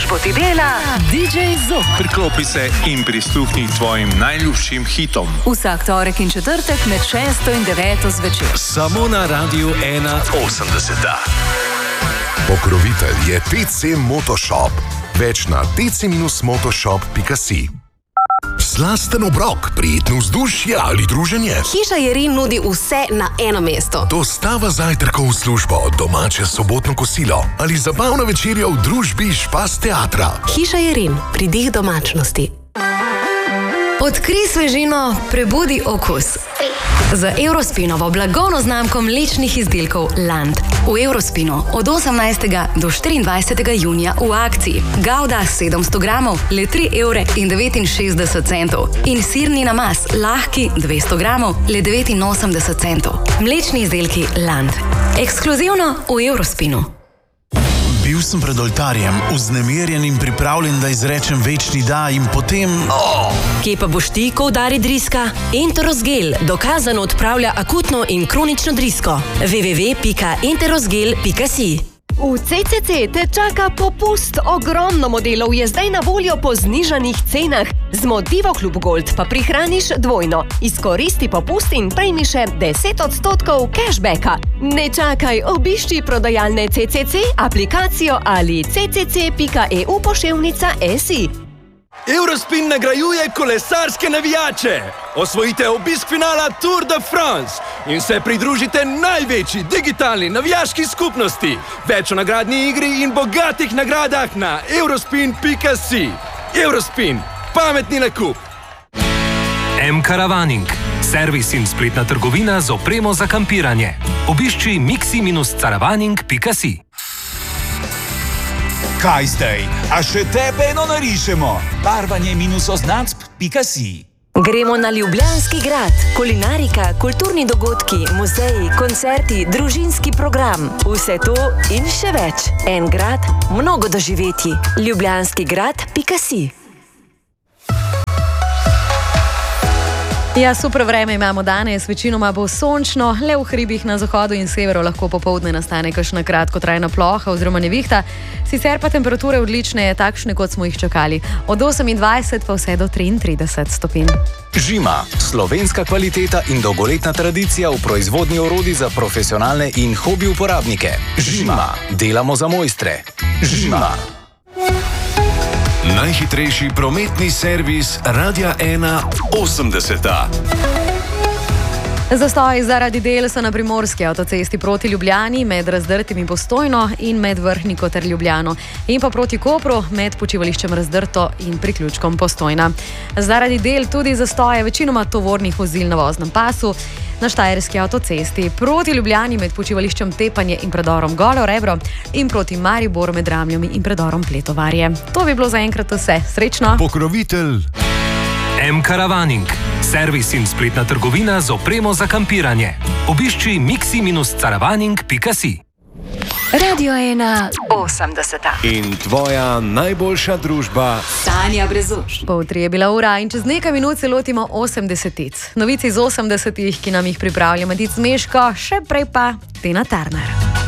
Službo ti dela DJ Zok. Priklopi se in prisluhni tvojim najljubšim hitom. Vsak torek in četrtek med 6 in 9 zvečer. Samo na Radiu 1.80. Pokrovitelj je TC Motoshop. Več na tc-motoshop.si. Slasten obrok, prijetno vzdušje ali druženje. Hiša Jerin nudi vse na eno mesto. Dostava zajtrkov v službo, domače sobotno kosilo ali zabavna večerja v družbi Špas teatra. Hiša Jerin, pridih domačnosti. Odkrij svežino, prebudi okus. Z Eurospinovo blagovno znamko mlečnih izdelkov Land. V Eurospinu od 18. do 24. junija v akciji Gouda 700 gramov le 3,69 € in sirni namaz lahki 200 gramov le 89 centov. Mlečni izdelki Land. Ekskluzivno v Eurospinu. Bil sem pred oltarjem, vznemirjen in pripravljen, da izrečem večni da in potem... Kje pa boš ti, ko udari driska? Enterosgel dokazano odpravlja akutno in kronično drisko. www.enterosgel.si. V CCC te čaka popust. Ogromno modelov je zdaj na voljo po znižanih cenah. Z Modivo Klub Gold pa prihraniš dvojno. Izkoristi popust in prejmi še 10% cashbacka. Ne čakaj, obišči prodajalne CCC, aplikacijo ali ccc.eu/si. Eurospin nagrajuje kolesarske navijače. Osvojite obisk finala Tour de France in se pridružite največji digitalni navijaški skupnosti. Več o nagradni igri in bogatih nagradah na eurospin.si. Eurospin, pametni nakup. M-Caravaning, servis in spletna trgovina z opremo za kampiranje. Obišči mixi-caravaning.si. Kaj zdaj? A še tebe eno narišemo? barvanje-oznacb.si. Gremo na Ljubljanski grad. Kulinarika, kulturni dogodki, muzeji, koncerti, družinski program. Vse to in še več. En grad, mnogo doživetij. ljubljanskigrad.si. Ja, super vreme imamo danes, večinoma bo sončno, le v hribih na zahodu in severu lahko popoldne nastane kakšna kratkotrajna ploha oziroma nevihta, sicer pa temperature odlične, takšne kot smo jih čakali, od 28 pa vse do 33 stopinj. Žima, slovenska kvaliteta in dolgoletna tradicija v proizvodnji orodij za profesionalne in hobi uporabnike. Žima, delamo za mojstre. Žima. Najhitrejši prometni servis Radia 1.80. Zastoji zaradi del so na primorski avtocesti proti Ljubljani med Razdrtim Postojno in med Vrhniko ter Ljubljano in pa proti Kopru med počivališčem Razdrto in priključkom Postojna. Zaradi del tudi zastoje večinoma tovornih vozil na voznem pasu na Štajerski avtocesti proti Ljubljani med počivališčem Tepanje in predorom Golo Rebro in proti Mariboru med Ramljami in predorom Pletovarje. To bi bilo zaenkrat vse. Srečno! Pokrovitelj M-Caravaning, servis in spletna trgovina z opremo za kampiranje. Obišči mixi-caravaning.si. Radio 1.80. In tvoja najboljša družba Tanja Brezuš. Pol 3 je bila ura in čez nekaj minut se lotimo 80-tic. Novici iz 80-ih, ki nam jih pripravlja Medic Meško, še prej pa Tina Turner.